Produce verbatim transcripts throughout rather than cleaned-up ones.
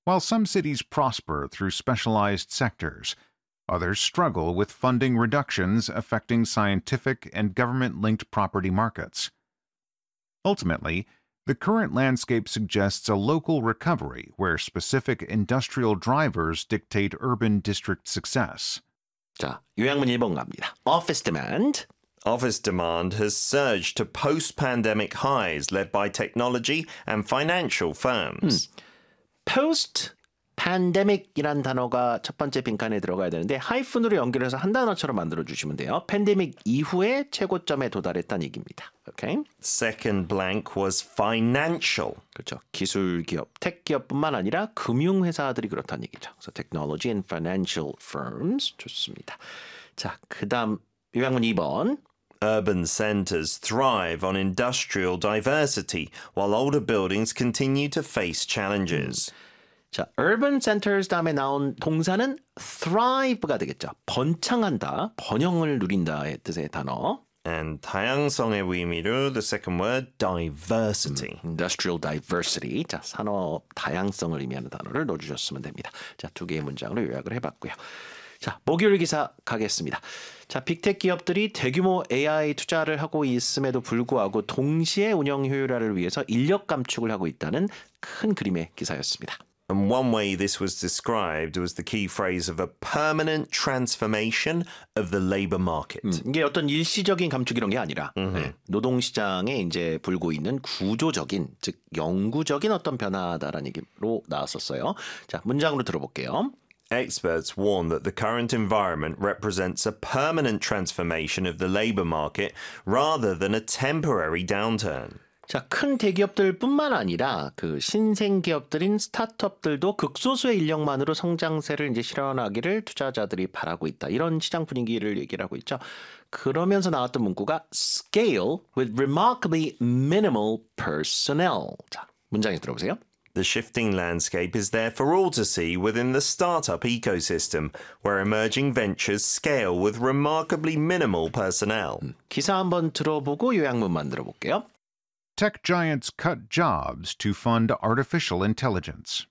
While some cities prosper through specialized sectors, others struggle with funding reductions affecting scientific and government-linked property markets. Ultimately, the current landscape suggests a local recovery where specific industrial drivers dictate urban district success. 자, 요약문 일 번 갑니다. Office demand. Office demand has surged to post-pandemic highs led by technology and financial firms. 음. post-pandemic이란 단어가 첫 번째 빈칸에 들어가야 되는데 하이픈으로 연결해서 한 단어처럼 만들어주시면 돼요. 팬데믹 이후에 최고점에 도달했다는 얘기입니다. Okay? Second blank was financial. 그렇죠. 기술 기업, 텍 기업뿐만 아니라 금융회사들이 그렇다는 얘기죠. 그래서 technology and financial firms. 좋습니다. 자, 그 다음 요약문 이 번. Urban centers thrive on industrial diversity, while older buildings continue to face challenges. 음. 자, urban centers 다음에 나온 동사는 thrive가 되겠죠. 번창한다, 번영을 누린다의 뜻의 단어. And 다양성의 의미로 the second word, diversity. 음, industrial diversity. 자, 산업 다양성을 의미하는 단어를 넣어주셨으면 됩니다. 자, 두 개의 문장으로 요약을 해봤고요. 자, 목요일 기사 가겠습니다. 자, 빅테크 기업들이 대규모 에이아이 투자를 하고 있음에도 불구하고 동시에 운영 효율화를 위해서 인력 감축을 하고 있다는 큰 그림의 기사였습니다. And one way this was described was the key phrase of a permanent transformation of the labor market. 음, 이게 어떤 일시적인 감축 이런 게 아니라 네, 노동시장에 이제 불고 있는 구조적인, 즉 영구적인 어떤 변화다라는 얘기로 나왔었어요. 자, 문장으로 들어볼게요. Experts warn that the current environment represents a permanent transformation of the labor market rather than a temporary downturn. 자, 큰 대기업들뿐만 아니라 그 신생 기업들인 스타트업들도 극소수의 인력만으로 성장세를 이제 실현하기를 투자자들이 바라고 있다. 이런 시장 분위기를 얘기를 하고 있죠. 그러면서 나왔던 문구가 scale with remarkably minimal personnel. 자, 문장에 들어보세요. The shifting landscape is there for all to see within the startup ecosystem, where emerging ventures scale with remarkably minimal personnel. 음, 기사 한번 들어보고 요약문 만들어 볼게요. Tech giants cut jobs to fund artificial intelligence.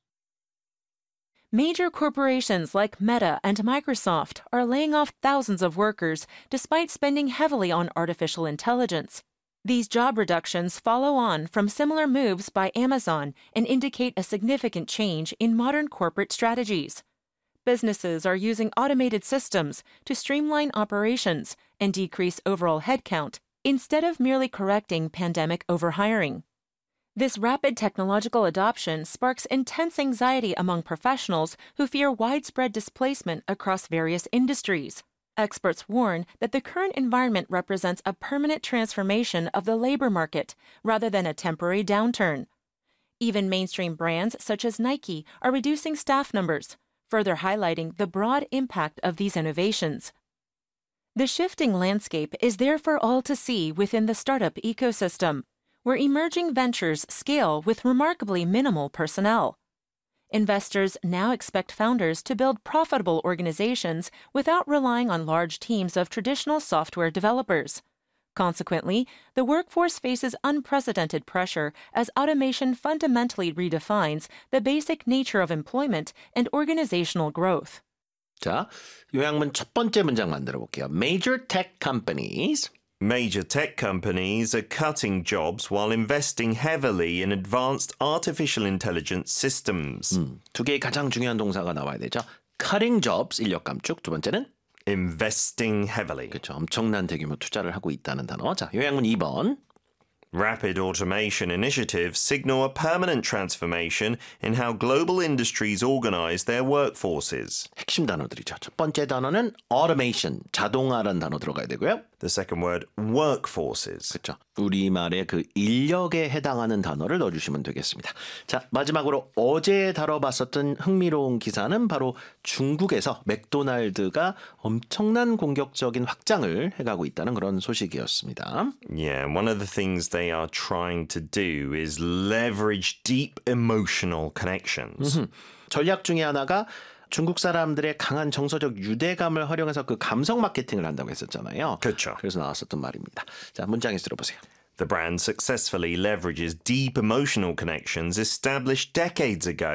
Major corporations like Meta and Microsoft are laying off thousands of workers despite spending heavily on artificial intelligence. These job reductions follow on from similar moves by Amazon and indicate a significant change in modern corporate strategies. Businesses are using automated systems to streamline operations and decrease overall headcount instead of merely correcting pandemic overhiring. This rapid technological adoption sparks intense anxiety among professionals who fear widespread displacement across various industries. Experts warn that the current environment represents a permanent transformation of the labor market rather than a temporary downturn. Even mainstream brands such as Nike are reducing staff numbers, further highlighting the broad impact of these innovations. The shifting landscape is there for all to see within the startup ecosystem, where emerging ventures scale with remarkably minimal personnel. Investors now expect founders to build profitable organizations without relying on large teams of traditional software developers. Consequently, the workforce faces unprecedented pressure as automation fundamentally redefines the basic nature of employment and organizational growth. 자, 요약문 첫 번째 문장 만들어 볼게요. Major tech companies. Major tech companies are cutting jobs while investing heavily in advanced artificial intelligence systems. 음, 두 개의 가장 중요한 동사가 나와야 되죠. Cutting jobs, 인력 감축. 두 번째는 investing heavily. 그렇죠. 엄청난 대규모 투자를 하고 있다는 단어. 자, 요약문 이 번. Rapid automation initiatives signal a permanent transformation in how global industries organize their workforces. 핵심 단어들이죠. 첫 번째 단어는 automation, 자동화라는 단어 들어가야 되고요. The second word, workforces. 그렇죠. 우리말의 그 인력에 해당하는 단어를 넣어주시면 되겠습니다. 자, 마지막으로 어제 다뤄봤었던 흥미로운 기사는 바로 중국에서 맥도날드가 엄청난 공격적인 확장을 해가고 있다는 그런 소식이었습니다. Yeah, one of the things they are trying to do is leverage deep emotional connections. 음흠. 전략 중에 하나가 중국 사람들의 강한 정서적 유대감을 활용해서 그 감성 마케팅을 한다고 했었잖아요. 그렇죠. 그래서 나왔었던 말입니다. 자, 문장에서 들어보세요. The brand successfully leverages deep emotional connections established decades ago